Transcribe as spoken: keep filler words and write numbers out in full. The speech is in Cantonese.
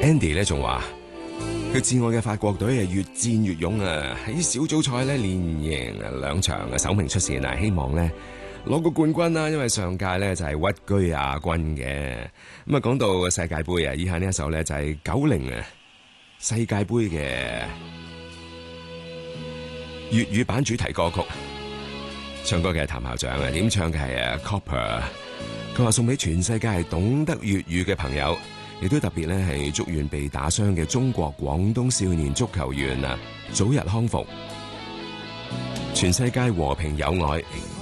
Andy 咧仲話佢至愛嘅法國隊係越戰越勇啊！喺小組賽咧連贏兩場嘅首名出線啊，希望咧攞個冠軍啦！因為上屆咧就係屈居亞軍嘅。咁啊，講到世界盃啊，以下呢一首咧就係九零啊世界盃嘅粵語版主題歌曲，唱歌嘅係譚校長啊，點唱嘅係啊 Copper。佢話送俾全世界係懂得粵語嘅朋友。亦都特別咧，係祝願被打傷嘅中國廣東少年足球員啊，早日康復，全世界和平友愛。